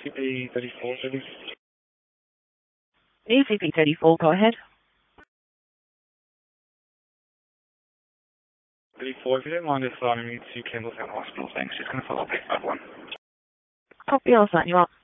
CP34, please. ECP34, go ahead. 34, if you don't mind assigning me to Campbelltown Hospital, thanks. Just going to follow up with that one. Copy, I'll sign you up.